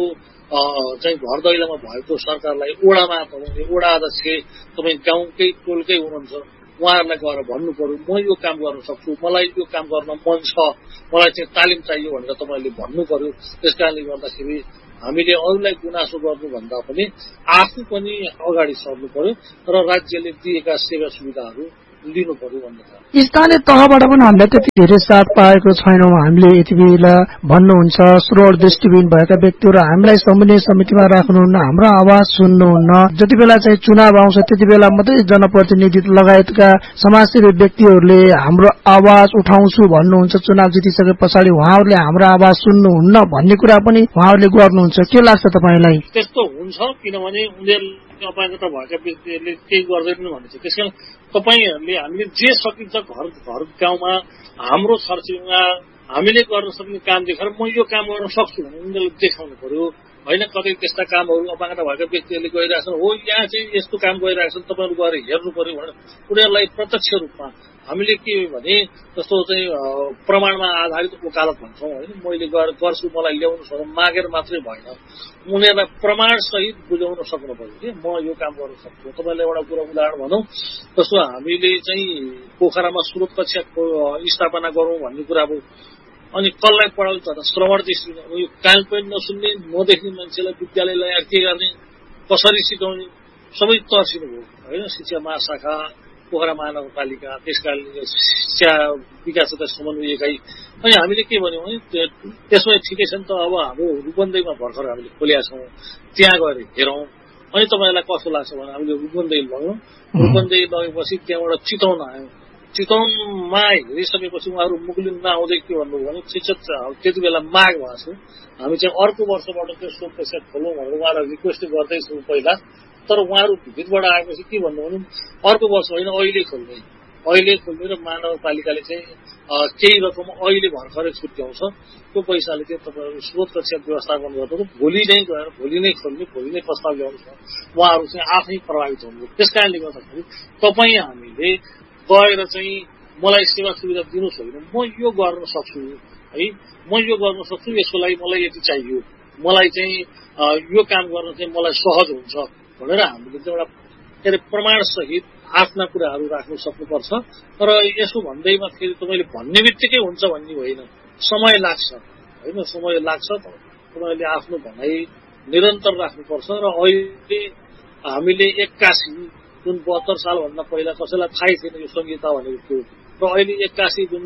चाहिँ घर दैलामा भएको सरकारलाई ओडामा तपाईँले ओडा अध्यक्ष तपाईँ गाउँकै टोलकै हुनुहुन्छ उहाँहरूलाई गएर भन्नु पर्यो म यो काम गर्न सक्छु मलाई यो काम गर्न मन छ मलाई चाहिँ तालिम चाहियो भनेर तपाईँले भन्नु पर्यो। त्यस कारणले गर्दाखेरि हामीले अरूलाई गुनासो गर्नुभन्दा पनि आफू पनि अगाडि सर्नु पर्यो र राज्यले दिएका सेवा सुविधाहरू लिनु पर्यो भन्ने स्थानीय तहबाट पनि हामीलाई त्यति धेरै साथ पाएको छैनौँ। हामीले यति बेला भन्नुहुन्छ श्रोण दृष्टिबिन भएका व्यक्तिहरू हामीलाई समन्वय समितिमा राख्नुहुन्न हाम्रो आवाज सुन्नुहुन्न। जति बेला चाहिँ चुनाव आउँछ त्यति बेला मात्रै जनप्रतिनिधि लगायतका समाजसेवी व्यक्तिहरूले हाम्रो आवाज उठाउँछु भन्नुहुन्छ। चुनाव जितिसके पछाडि उहाँहरूले हाम्रो आवाज सुन्नुहुन्न भन्ने कुरा पनि उहाँहरूले गर्नुहुन्छ। के लाग्छ तपाईँलाई? त्यस्तो हुन्छ किनभने उनीहरूले अपाङ्गता भएका व्यक्तिहरूले केही गर्दैनन् भन्ने छ। त्यसकारण तपाईँहरूले हामीले जे सकिन्छ घर घर गाउँमा हाम्रो छरछिमेकीमा हामीले गर्न सक्ने काम देखाएर म यो काम गर्न सक्छु भने उनीहरूले देखाउनु पर्यो होइन। कतै त्यस्ता कामहरू अपाङ्गता भएका व्यक्तिहरूले गरिरहेछन् हो यहाँ चाहिँ यस्तो काम गरिरहेछन् तपाईँहरू गएर हेर्नु पर्यो भनेर उनीहरूलाई प्रत्यक्ष रूपमा हामीले के भने जस्तो चाहिँ प्रमाणमा आधारित वकालत भन्छौँ होइन। मैले गएर गर्छु मलाई ल्याउनु सक्नु मागेर मात्रै भएन उनीहरूलाई प्रमाण सहित बुझाउन सक्नु पर्यो कि म यो काम गर्न सक्छु। तपाईँलाई एउटा कुरा उदाहरण भनौँ जस्तो हामीले चाहिँ पोखरामा स्रोत कक्षा स्थापना गरौँ भन्ने कुरा भयो अनि कसलाई पढाउँछ त श्रवण दृष्टि यो कान पनि नसुन्ने नदेख्ने मान्छेलाई विद्यालय ल्याएर के गर्ने कसरी सिकाउने सबै तर्सिनु भयो होइन। शिक्षा महाशाखा पोखरा महानगरपालिका त्यसकारणले शिक्षा विकास तथा समन्वयकै अनि हामीले के भन्यौँ भने त्यसमा ठिकै छ नि त अब हाम्रो रूपन्देहीमा भर्खर हामीले खोलेका छौँ त्यहाँ गएर हेरौँ। अनि तपाईँलाई कस्तो लाग्छ भने हामीले रूपन्देही लग्यौँ। रूपन्देही लगेपछि त्यहाँबाट चितवन आयौँ। चितवनमा हेरिसकेपछि उहाँहरू मुगलिन नआउँदै के भन्नुभयो भने शिक्षक त्यति बेला माग भएको छ हामी चाहिँ अर्को वर्षबाट त्यो स्रोत पैसा खोलौँ भनेर उहाँलाई रिक्वेस्ट गर्दैछौँ पहिला। तर उहाँहरू भित्रबाट आएपछि के भन्नु भने अर्को वर्ष होइन अहिले खोल्ने अहिले खोल्ने र महानगरपालिकाले चाहिँ केही रकम अहिले भर्खरै छुट्याउँछ त्यो पैसाले चाहिँ तपाईँहरू स्रोत कक्षा व्यवस्थापन गर्दा भोलि नै गएर भोलि नै खोल्ने भोलि नै प्रस्ताव ल्याउनु छ उहाँहरू चाहिँ आफै प्रभावित हुनुभयो। त्यस कारणले गर्दाखेरि तपाईँ हामीले गएर चाहिँ मलाई सेवा सुविधा दिनुहोस् होइन म यो गर्न सक्छु है म यो गर्न सक्छु यसको लागि मलाई यति चाहियो मलाई चाहिँ यो काम गर्न चाहिँ मलाई सहज हुन्छ भनेर हामीले चाहिँ एउटा के अरे प्रमाण सहित आफ्ना कुराहरू राख्न सक्नुपर्छ। तर यसो भन्दैमा फेरि तपाईँले भन्ने बित्तिकै हुन्छ भन्ने होइन समय लाग्छ होइन समय लाग्छ। तपाईँले आफ्नो भनाइ निरन्तर राख्नुपर्छ र अहिले हामीले एक्कासी जुन बहत्तर सालभन्दा पहिला कसैलाई थाहै थिएन यो संहिता भनेको थियो र अहिले एक्कासी जुन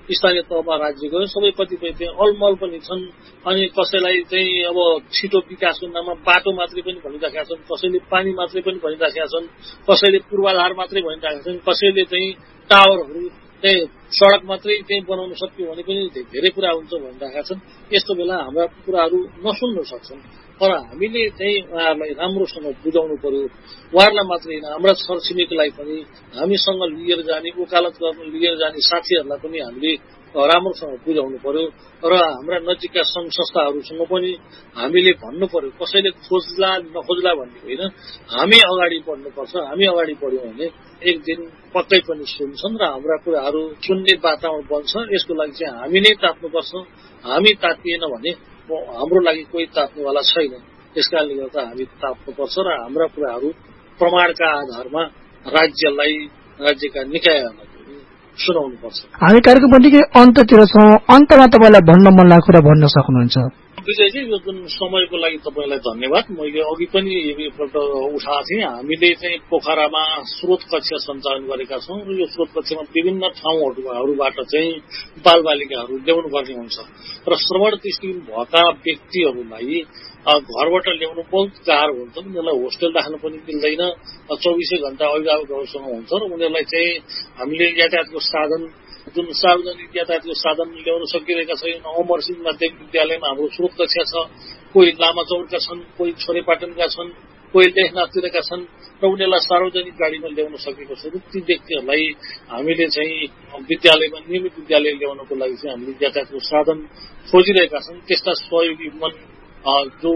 स्थानीय तहमा राज्यको सबै कतिपय चाहिँ अलमल पनि छन्। अनि कसैलाई चाहिँ अब छिटो विकासको नाममा बाटो मात्रै पनि भनिराखेका छन्, कसैले पानी मात्रै पनि भनिराखेका छन्, कसैले पूर्वाधार मात्रै भनिराखेका छन्, कसैले चाहिँ टावरहरू चाहिँ सडक मात्रै चाहिँ बनाउन सक्यो भने पनि धेरै कुरा हुन्छ भनिरहेका छन्। यस्तो बेला हाम्रा कुराहरू नसुन्नु सक्छन्। तर हामीले चाहिँ उहाँहरूलाई राम्रोसँग बुझाउनु पर्यो। उहाँहरूलाई मात्रै होइन, हाम्रा छरछिमेकीलाई पनि हामीसँग लिएर जाने, वकालत गर्न लिएर जाने साथीहरूलाई पनि हामीले राम्रोसँग बुझाउनु पर्यो। र हाम्रा नजिकका सङ्घ संस्थाहरूसँग पनि हामीले भन्नु पर्यो। कसैले खोज्ला नखोज्ला भन्ने होइन, हामी अगाडि बढ्नुपर्छ। हामी अगाडि बढ्यौँ भने एक दिन पक्कै पनि सुन्छन् र हाम्रा कुराहरू सुन्ने वातावरण बन्छ। यसको लागि चाहिँ हामी नै तात्नुपर्छ। हामी तातिएन भने हाम्रो लागि कोही तात्नुवाला छैन। त्यसकारणले गर्दा हामी तात्नुपर्छ र हाम्रा कुराहरू प्रमाणका आधारमा राज्यलाई, राज्यका निकायहरूलाई सुनाउनुपर्छ। हामी कार्यक्रम निकै अन्ततिर छौँ। अन्तमा तपाईँलाई भन्न मन लागेको कुरा भन्न सक्नुहुन्छ? विजयजी, यो जुन समयको लागि तपाईँलाई धन्यवाद। मैले अघि पनि एकपल्ट उठाएको थिएँ, हामीले चाहिँ पोखरामा स्रोत कक्ष सञ्चालन गरेका छौँ र यो स्रोत कक्षमा विभिन्न ठाउँहरूबाट चाहिँ बालबालिकाहरू ल्याउनु पर्ने हुन्छ र श्रवण दृष्टिहीन भएका व्यक्तिहरूलाई घरबाट ल्याउनु बहुत गाह्रो हुन्छ। उनीहरूलाई होस्टेल राख्न पनि मिल्दैन, चौबिसै घण्टा अभिभावकहरूसँग हुन्छ र उनीहरूलाई चाहिँ हामीले यातायातको साधन, जुन सार्वजनिक यातायातको साधन ल्याउन सकिरहेका छैन। अमरसिंह माध्यमिक विद्यालयमा हाम्रो स्रोत कक्षा छ, कोही लामाचौरका छन्, कोही छोरेपाटनका छन्, कोही लेखनाथतिरका छन् र उनीहरूलाई सार्वजनिक गाडीमा ल्याउन सकेको छैन। ती व्यक्तिहरूलाई हामीले चाहिँ विद्यालयमा, नियमित विद्यालय ल्याउनको लागि चाहिँ हामीले यातायातको साधन खोजिरहेका छौँ। त्यस्ता सहयोगी मन जो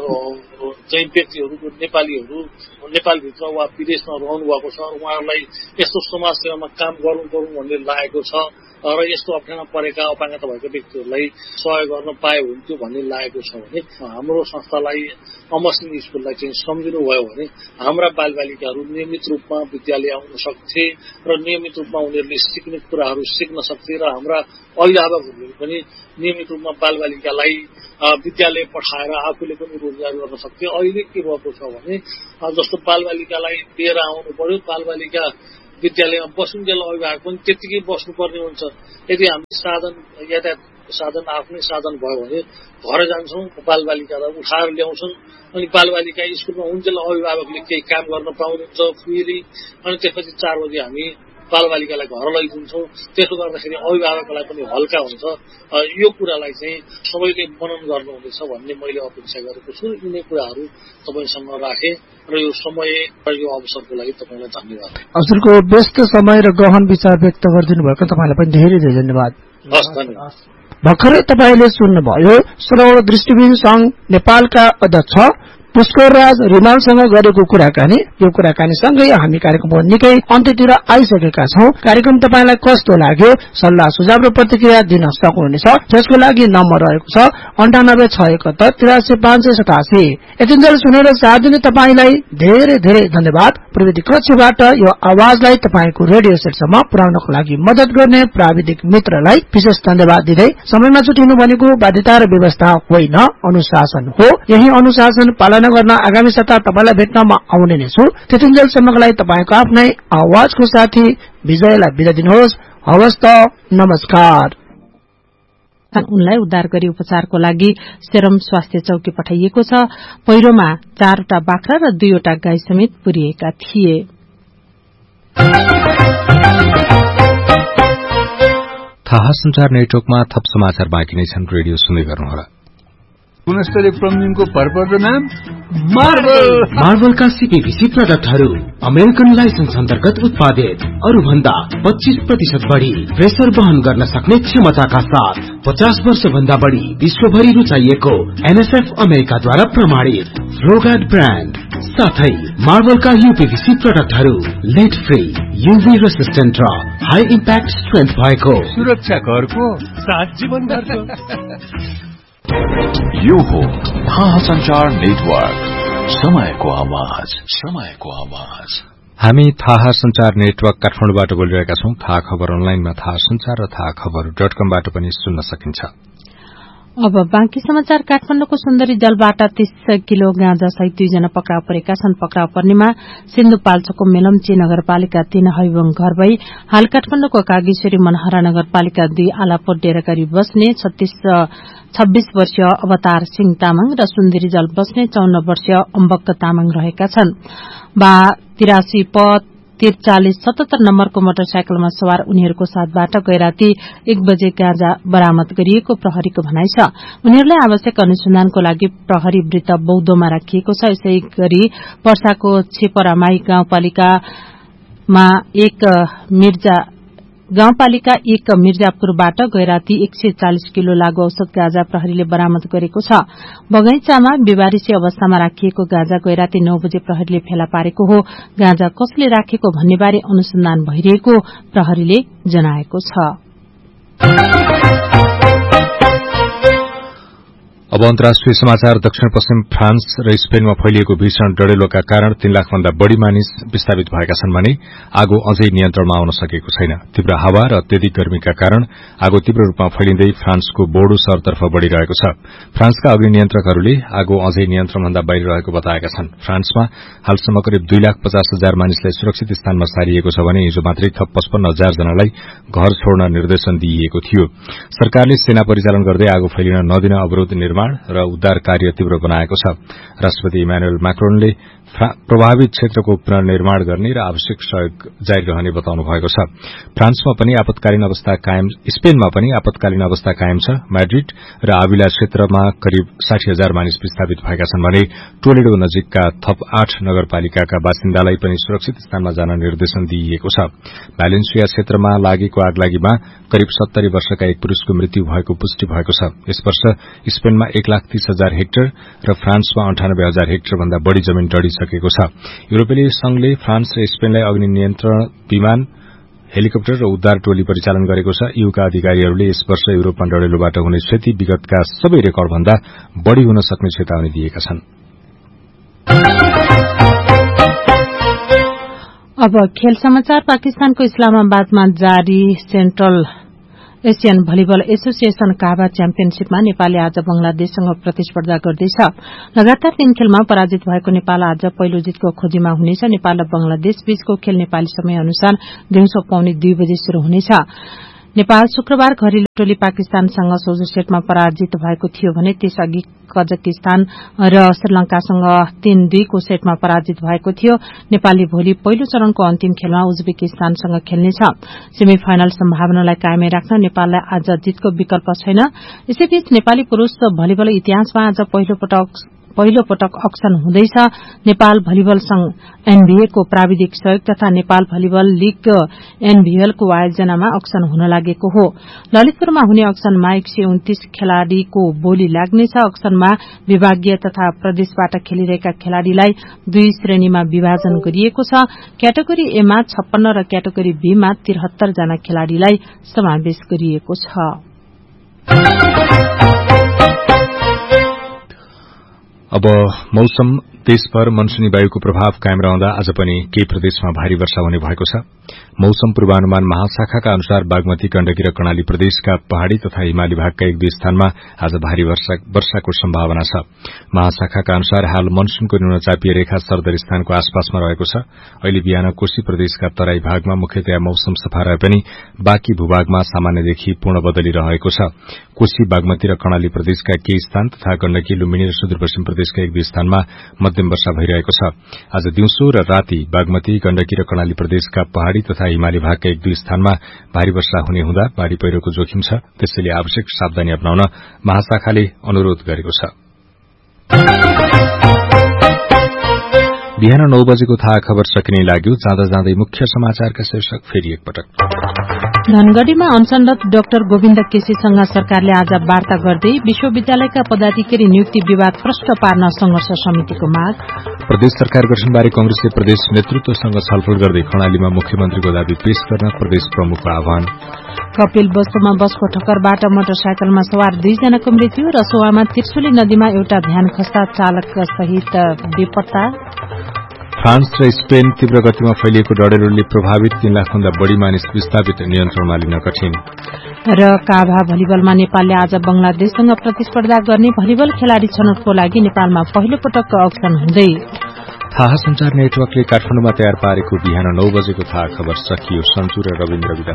चाहिँ व्यक्तिहरू, जो नेपालीहरू नेपालभित्र वा विदेशमा रहनु भएको छ, उहाँहरूलाई यस्तो समाज सेवामा काम गरौँ गरौँ भन्ने लागेको छ र यस्तो अप्ठ्यारो परेका अपाङ्गता भएका व्यक्तिहरूलाई सहयोग गर्न पाए हुन्थ्यो भन्ने लागेको छ भने हाम्रो संस्थालाई, अमरसिंह स्कुललाई चाहिँ सम्झिनुभयो भने हाम्रा बालबालिकाहरू नियमित रूपमा विद्यालय आउन सक्थे र नियमित रूपमा उनीहरूले सिक्ने कुराहरू सिक्न सक्थे र हाम्रा अभिभावकहरूले पनि नियमित रूपमा बालबालिकालाई विद्यालय पठाएर आफूले पनि रोजगार गर्न सक्थे। अहिले के भएको छ भने जस्तो बालबालिकालाई लिएर आउनु पर्यो, बालबालिका विद्यालयमा बसुन्जेल अभिभावक पनि त्यतिकै बस्नुपर्ने हुन्छ। यदि हामी साधन, यातायात साधन आफ्नै साधन भयो भने घर जान्छौँ, बालबालिकालाई उठाएर ल्याउँछौँ अनि बालबालिका स्कुलमा हुन्जेल अभिभावकले केही काम गर्न पाउनुहुन्छ फ्रीली। अनि त्यसपछि चार बजी हामी बालबालिकालाई घर लैदिन्छौँ। त्यसो गर्दाखेरि अभिभावकलाई पनि हल्का हुन्छ। यो कुरालाई चाहिँ सबैले मनन गर्नुहुनेछ भन्ने मैले अपेक्षा गरेको छु। यिनै कुराहरू तपाईँसँग राखेँ र यो समय र यो अवसरको लागि तपाईँलाई धन्यवाद। हजुरको व्यस्त समय र गहन विचार व्यक्त गरिदिनु भएको तपाईँलाई पनि धेरै धेरै धन्यवाद। हस्, धन्यवाद। भर्खरै तपाईँले सुन्नुभयो श्रवण दृष्टिहीन संघ नेपालका अध्यक्ष पुष्करराज रिमालसँग गरेको कुराकानी। यो कुराकानीसँगै हामी कार्यक्रमको निकै अन्त्यतिर आइसकेका छौं। कार्यक्रम तपाईँलाई कस्तो लाग्यो सल्लाह सुझाव र प्रतिक्रिया दिन सक्नुहुनेछ। त्यसको लागि नम्बर रहेको छ अन्ठानब्बे छ एकहत्तर तिरासी पाँच सय सतासी। यतिन्जेल सुनेर साथ दिने तपाईँलाई धेरै धेरै धन्यवाद। प्रविधि कक्षबाट यो आवाजलाई तपाईँको रेडियो सेटसम्म पुर्याउनको लागि मद्दत गर्ने प्राविधिक मित्रलाई विशेष धन्यवाद दिँदै समयमा छुट्टिनु भनेको बाध्यता र व्यवस्था होइन, अनुशासन हो। यही अनुशासन पालन गर्न आगामी सप्ताह तपाईलाई भेट्न म आउने नै छु। त्यतिन्जेलसम्मको लागि तपाईको आफ्नै आवाजको साथी विजयलाई बिदा दिनुहोस्। हवस् त, नमस्कार। उनलाई उद्धार गरी उपचारको लागि सेरम स्वास्थ्य चौकी पठाइएको छ। पहिरोमा चारवटा बाख्रा र दुईवटा गाई समेत पुरिएका थिए। थाहा संचार नेटवर्कमा थप समाचार बाँकी नै छन्। रेडियो सुन्दै गर्नुहोला। गुणस्तरीय प्लम्बिङको भरपर्दो नाम मार्बल। मार्बलका सीपीभीसी प्रडक्टहरू अमेरिकन लाइसेन्स अन्तर्गत उत्पादित, अरू भन्दा पच्चीस प्रतिशत बढ़ी प्रेसर वहन गर्न सक्ने क्षमताका साथ पचास वर्ष भन्दा बढ़ी विश्वभरि रुचाइएको एनएसएफ अमेरिकाद्वारा प्रमाणित फ्लोगार्ड ब्रान्ड साथै मार्बलका यूपीभीसी प्रडक्टहरू लेड फ्री, यूभी रेसिस्टेन्ट र हाई इम्प्याक्ट स्ट्रेन्थ भएको सुरक्षा घरको साथ जीवन घरको। यो हो थाहा संचार नेटवर्क, समयको आवाज, समयको आवाज। हामी थाहा संचार नेटवर्क काठमाडौँबाट बोलिरहेका छौं। थाहा खबर अनलाइनमा थाहा संचार र थाहा खबर डट कमबाट पनि सुन्न सकिन्छ। अब बाँकी समाचार। काठमाडौँको सुन्दरी जलबाट तीस किलो गाँजा सहित दुईजना पक्राउ परेका छन्। पक्राउ पर्नेमा सिन्धुपाल्चोकको मेलम्ची नगरपालिका तीन हैबङ घर भई हाल काठमाडौँको कागेश्वरी मनहरा नगरपालिका दुई आलापोट डेरागरी बस्ने छब्बीस वर्षीय अवतार सिंह तामाङ र सुन्दरी जल बस्ने चौन्न वर्षीय अम्बक्क तामाङ रहेका छन्। बा तिरासी प त्रिचालिस सतहत्तर नम्बरको मोटरसाइकलमा सवार उनीहरूको साथबाट गैराती एक बजे गाँजा बरामद गरिएको प्रहरीको भनाइ छ। उनीहरूलाई आवश्यक अनुसन्धानको लागि प्रहरी वृत्त बौद्धमा राखिएको छ। यसै गरी पर्साको छेपरामाई गाउँपालिकामा एक मिर्जा गाउँपालिका एक मिर्जापुरबाट गैराती एक सय चालिस किलो लागू औषध गाँजा प्रहरीले बरामद गरेको छ। बगैंचामा बेवारिसी अवस्थामा राखिएको गाँजा गैराती नौ बजे प्रहरीले फेला पारेको हो। गाँजा कसले राखेको भन्नेबारे अनुसन्धान भइरहेको प्रहरीले जनाएको छ। अब अन्तर्राष्ट्रिय समाचार। दक्षिण पश्चिम फ्रान्स र स्पेनमा फैलिएको भीषण डढेलोका कारण तीन लाख भन्दा बढ़ी मानिस विस्थापित भएका छन् भने आगो अझै नियन्त्रणमा आउन सकेको छैन। तीव्र हावा र अत्यधिक गर्मीका कारण आगो तीव्र रूपमा फैलिँदै फ्रान्सको बोर्डो शहरतर्फ बढ़िरहेको छ। फ्रान्सका अग्नि नियन्त्रकहरूले आगो अझै नियन्त्रणभन्दा बाहिर रहेको बताएका छन्। फ्रान्समा हालसम्म करिब दुई लाख पचास हजार मानिसलाई सुरक्षित स्थानमा सारिएको छ भने हिजो मात्रै थप पचपन्न हजार जनालाई घर छोड्न निर्देशन दिइएको थियो। सरकारले सेना परिचालन गर्दै आगो फैलिन नदिन अवरोध निर्माण र उद्धार कार्य तीव्र बनाएको छ। राष्ट्रपति इमानुएल मैक्रोनले प्रभावित क्षेत्रको पुनर्निर्माण गर्ने र आवश्यक सहयोग जारी रहने बताउनु भएको छ। फ्रान्समा पनि आपतकालीन अवस्था कायम स्पेनमा पनि आपतकालीन अवस्था कायम छ। मैड्रिड र आविला क्षेत्रमा करिब साठी हजार मानिस विस्थापित भएका छन् भने टोलेडो नजिकका थप आठ नगरपालिकाका बासिन्दालाई पनि सुरक्षित स्थानमा जान निर्देशन दिइएको छ। भ्यालेन्सिया क्षेत्रमा लागेको आगलागीमा करिब सत्तरी वर्षका एक पुरूषको मृत्यु भएको पुष्टि भएको छ। यस वर्ष स्पेनमा एक लाख तीस हजार हेक्टर र फ्रान्समा अन्ठानब्बे हजार हेक्टर भन्दा बढ़ी जमिन डढिसकेको छ। युरोपेली संघले फ्रान्स र स्पेनलाई अग्नि नियन्त्रण विमान, हेलिकप्टर र उद्धार टोली परिचालन गरेको छ। ईयूका अधिकारीहरूले यस वर्ष युरोपमा डढेलोबाट हुने क्षति विगतका सबै रेकर्डभन्दा बढ़ी हुन सक्ने चेतावनी दिएका छन्। अब खेल समाचार। पाकिस्तानको इस्लामाबादमा जारी सेन्ट्रल एसियन भलिबल एसोसिएशन काभा च्याम्पियनशीपमा नेपालले आज बंगलादेशसँग प्रतिस्पर्धा गर्दैछ। लगातार तीन खेलमा पराजित भएको नेपाल आज पहिलो जितको खोजीमा हुनेछ। नेपाल र बंगलादेश बीचको खेल नेपाली समय अनुसार दिउँसो पौने दुई बजे शुरू हुनेछ। नेपाल शुक्रबार घरेलु टोली पाकिस्तानसँग सोझो सेटमा पराजित भएको थियो भने त्यसअघि कजाकिस्तान र श्रीलंकासँग तीन दुईको सेटमा पराजित भएको थियो। नेपालले भोलि पहिलो चरणको अन्तिम खेलमा उज्बेकिस्तानसँग खेल्नेछ। सेमी फाइनल सम्भावनालाई कायमै राख्न नेपाललाई आज जितको विकल्प छैन। यसैबीच नेपाली पुरूष भलिबल इतिहासमा आज पहिलो पटक पहिलो पटक अक्सन हुँदैछ। नेपाल भलिबल संघ एनभीए को प्राविधिक सहयोग तथा नेपाल भलिबल लीग एनभीएल को आयोजनामा अक्सन हुन लागेको हो। ललितपुरमा हुने अक्सनमा एक सय उन्तीस खेलाड़ीको बोली लाग्नेछ। अक्सनमा विभागीय तथा प्रदेशबाट खेलिरहेका खेलाड़ीलाई दुई श्रेणीमा विभाजन गरिएको छ। क्याटेगोरी ए मा छप्पन्न र क्याटेगोरी बी मा त्रिहत्तर जना खेलाड़ीलाई समावेश गरिएको छ। अब मौसम। देशभर मनसूनी वायुको प्रभाव कायम रहँदा आज पनि केही प्रदेशमा भारी वर्षा हुने भएको छ। मौसम पूर्वानुमान महाशाखाका अनुसार बागमती, गण्डकी र कर्णाली प्रदेशका पहाड़ी तथा हिमाली भागका एक दुई स्थानमा आज भारी वर्षा, वर्षाको सम्भावना छ। महाशाखाका अनुसार हाल मनसूनको न्यूनचापीय रेखा सरदर स्थानको आसपासमा रहेको छ। अहिले बिहान कोशी प्रदेशका तराई भागमा मुख्यतया मौसम सफा रहे पनि बाँकी भूभागमा सामान्यदेखि पूर्ण बदली रहेको छ। कोशी, बागमती र कर्णाली प्रदेशका केही स्थान तथा गण्डकी, लुम्बिनी र सुदूरपश्चिम प्रदेशका एक दुई स्थानमा मध्यम वर्षा भइरहेको छ। आज दिउँसो र राति बागमती, गण्डकी र कर्णाली प्रदेशका पहाड़ी तथा हिमाली भागका एक दुई स्थानमा भारी वर्षा हुने हुँदा बाढ़ी पहिरोको जोखिम छ। त्यसैले आवश्यक सावधानी अपनाउन महाशाखाले अनुरोध गरेको छ। बिहान नौ बजेको थाहा खबर सकिने लाग्यो। जाँदा जाँदै मुख्य समाचारका शीर्षक फेरि एकपटक। धनगढ़ीमा अनसनरत डाक्टर गोविन्द केसीसँग सरकारले आज वार्ता गर्दै विश्वविद्यालयका पदाधिकारी नियुक्ति विवाद प्रष्ट पार्न संघर्ष समितिको माग। प्रदेश सरकार गठनबारे कंग्रेसले प्रदेश नेतृत्वसँग छलफल गर्दै कर्णालीमा मुख्यमन्त्रीको दावी पेश गर्न प्रदेश प्रमुखको आह्वान। कपिल वस्तुमा बसको ठक्करबाट मोटरसाइकलमा सवार दुईजनाको मृत्यु। रसोवामा त्रिशुली नदीमा एउटा भ्यान खस्दा चालक सहित बेपत्ता। फ्रान्स र स्पेन तीव्र गतिमा फैलिएको डढेलोले प्रभावित तीन लाख भन्दा बढ़ी मानिस विस्थापित, नियन्त्रणमा लिन कठिन। र काभा भलिबलमा नेपालले आज बंगलादेशसँग प्रतिस्पर्धा गर्ने भलिबल खेलाड़ी छनौटको लागि नेपालमा पहिलो पटक अक्सन हुँदै। थाहा संचार नेटवर्कले काठमाडौँमा तयार पारेको बिहान नौ बजेको थाहा खबर सकियो। सन्चु र रविन्द्र